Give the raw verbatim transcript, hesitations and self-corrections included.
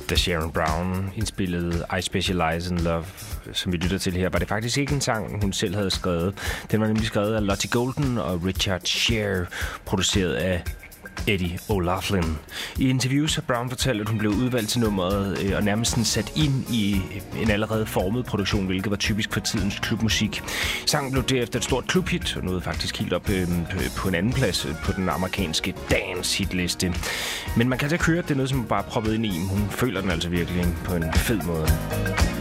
Da Sharon Brown indspillede I Specialize in Love, som vi lytter til her, var det faktisk ikke en sang, hun selv havde skrevet. Den var nemlig skrevet af Lottie Golden og Richard Scher, produceret af Eddie O'Loughlin. I interviews har Brown fortalt, at hun blev udvalgt til nummeret øh, og nærmest sat ind i en allerede formet produktion, hvilket var typisk for tidens klubmusik. Sangen blev derefter et stort klubhit og nåede faktisk helt op øh, på en anden plads på den amerikanske dance-hitliste. Men man kan altså høre, at det er noget, som bare er proppet ind i. Hun føler den altså virkelig på en fed måde.